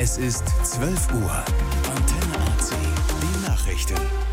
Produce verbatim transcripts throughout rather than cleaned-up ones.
Es ist zwölf Uhr. Antenne A C, die Nachrichten.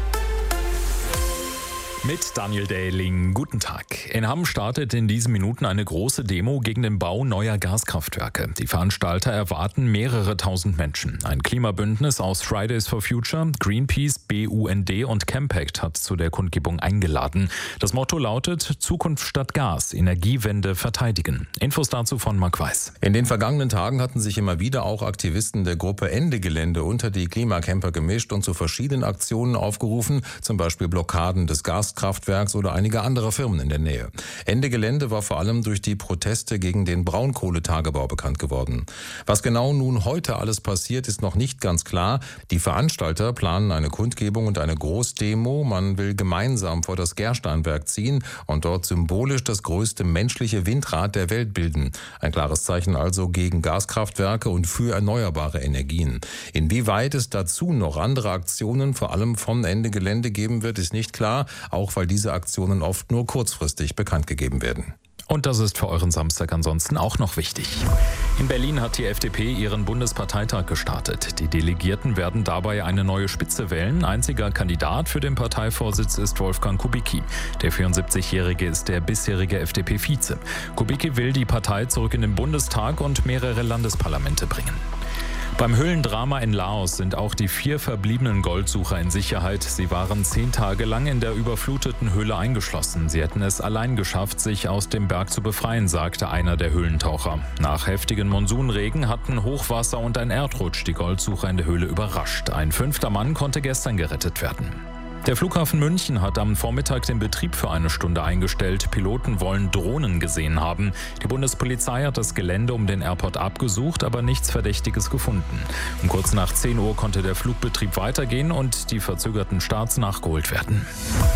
Mit Daniel Dähling, guten Tag. In Hamm startet in diesen Minuten eine große Demo gegen den Bau neuer Gaskraftwerke. Die Veranstalter erwarten mehrere tausend Menschen. Ein Klimabündnis aus Fridays for Future, Greenpeace, B U N D und Campact hat zu der Kundgebung eingeladen. Das Motto lautet: Zukunft statt Gas, Energiewende verteidigen. Infos dazu von Marc Weiß. In den vergangenen Tagen hatten sich immer wieder auch Aktivisten der Gruppe Ende Gelände unter die Klimacamper gemischt und zu verschiedenen Aktionen aufgerufen, zum Beispiel Blockaden des Gas Kraftwerks oder einiger anderer Firmen in der Nähe. Ende Gelände war vor allem durch die Proteste gegen den Braunkohletagebau bekannt geworden. Was genau nun heute alles passiert, ist noch nicht ganz klar. Die Veranstalter planen eine Kundgebung und eine Großdemo. Man will gemeinsam vor das Gersteinwerk ziehen und dort symbolisch das größte menschliche Windrad der Welt bilden. Ein klares Zeichen also gegen Gaskraftwerke und für erneuerbare Energien. Inwieweit es dazu noch andere Aktionen, vor allem von Ende Gelände, geben wird, ist nicht klar. Auch weil diese Aktionen oft nur kurzfristig bekannt gegeben werden. Und das ist für euren Samstag ansonsten auch noch wichtig. In Berlin hat die F D P ihren Bundesparteitag gestartet. Die Delegierten werden dabei eine neue Spitze wählen. Einziger Kandidat für den Parteivorsitz ist Wolfgang Kubicki. Der vierundsiebzigjährige ist der bisherige F D P-Vize. Kubicki will die Partei zurück in den Bundestag und mehrere Landesparlamente bringen. Beim Höhlendrama in Laos sind auch die vier verbliebenen Goldsucher in Sicherheit. Sie waren zehn Tage lang in der überfluteten Höhle eingeschlossen. Sie hätten es allein geschafft, sich aus dem Berg zu befreien, sagte einer der Höhlentaucher. Nach heftigen Monsunregen hatten Hochwasser und ein Erdrutsch die Goldsucher in der Höhle überrascht. Ein fünfter Mann konnte gestern gerettet werden. Der Flughafen München hat am Vormittag den Betrieb für eine Stunde eingestellt. Piloten wollen Drohnen gesehen haben. Die Bundespolizei hat das Gelände um den Airport abgesucht, aber nichts Verdächtiges gefunden. Um kurz nach zehn Uhr konnte der Flugbetrieb weitergehen und die verzögerten Starts nachgeholt werden.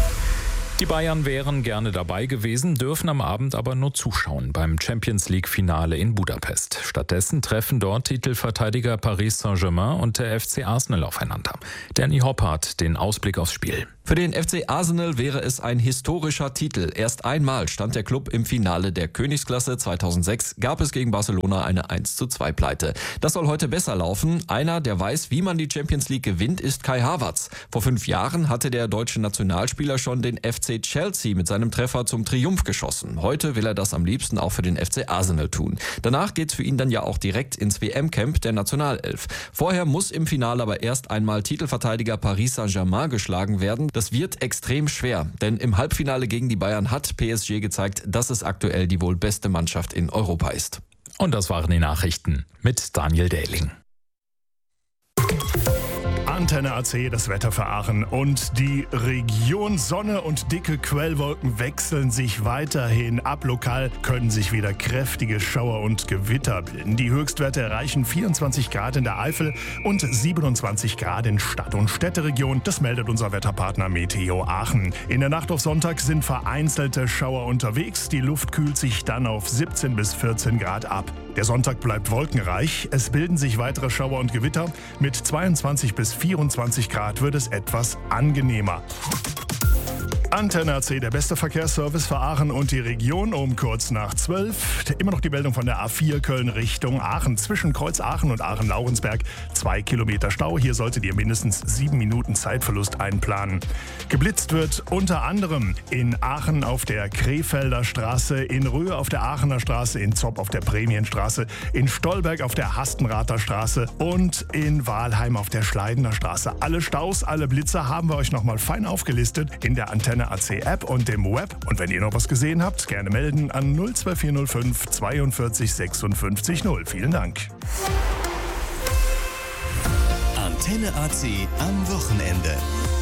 Die Bayern wären gerne dabei gewesen, dürfen am Abend aber nur zuschauen beim Champions-League-Finale in Budapest. Stattdessen treffen dort Titelverteidiger Paris Saint-Germain und der F C Arsenal aufeinander. Danny Hoppe hat den Ausblick aufs Spiel. Für den F C Arsenal wäre es ein historischer Titel. Erst einmal stand der Club im Finale der Königsklasse. zweitausendsechs gab es gegen Barcelona eine eins zu zwei Pleite. Das soll heute besser laufen. Einer, der weiß, wie man die Champions League gewinnt, ist Kai Havertz. Vor fünf Jahren hatte der deutsche Nationalspieler schon den F C Chelsea mit seinem Treffer zum Triumph geschossen. Heute will er das am liebsten auch für den F C Arsenal tun. Danach geht's für ihn dann ja auch direkt ins W M-Camp der Nationalelf. Vorher muss im Finale aber erst einmal Titelverteidiger Paris Saint-Germain geschlagen werden. Das wird extrem schwer, denn im Halbfinale gegen die Bayern hat P S G gezeigt, dass es aktuell die wohl beste Mannschaft in Europa ist. Und das waren die Nachrichten mit Daniel Dähling. Antenne A C, das Wetter für Aachen und die Region. Sonne und dicke Quellwolken wechseln sich weiterhin ab. Lokal können sich wieder kräftige Schauer und Gewitter bilden. Die Höchstwerte erreichen vierundzwanzig Grad in der Eifel und siebenundzwanzig Grad in Stadt- und Städteregion. Das meldet unser Wetterpartner Meteo Aachen. In der Nacht auf Sonntag sind vereinzelte Schauer unterwegs. Die Luft kühlt sich dann auf siebzehn bis vierzehn Grad ab. Der Sonntag bleibt wolkenreich. Es bilden sich weitere Schauer und Gewitter. Mit zweiundzwanzig bis vierundzwanzig Grad wird es etwas angenehmer. Antenne A C, der beste Verkehrsservice für Aachen und die Region, um kurz nach zwölf. Immer noch die Meldung von der A vier Köln Richtung Aachen. Zwischen Kreuz Aachen und Aachen-Laurensberg zwei Kilometer Stau. Hier solltet ihr mindestens sieben Minuten Zeitverlust einplanen. Geblitzt wird unter anderem in Aachen auf der Krefelder Straße, in Röhe auf der Aachener Straße, in Zopp auf der Prämienstraße, in Stolberg auf der Hastenrather Straße und in Wahlheim auf der Schleidener Straße. Alle Staus, alle Blitzer haben wir euch nochmal fein aufgelistet in der Antenne A C App und dem Web. Und wenn ihr noch was gesehen habt, gerne melden an null zwei vier null fünf zweiundvierzig sechsundfünfzig null. Vielen Dank. Antenne A C am Wochenende.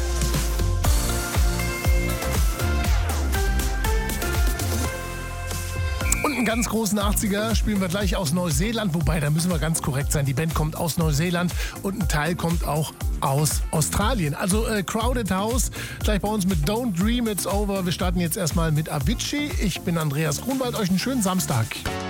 Und einen ganz großen achtziger spielen wir gleich aus Neuseeland, wobei, da müssen wir ganz korrekt sein, die Band kommt aus Neuseeland und ein Teil kommt auch aus Australien. Also äh, Crowded House, gleich bei uns mit Don't Dream It's Over. Wir starten jetzt erstmal mit Avicii. Ich bin Andreas Grunwald, euch einen schönen Samstag.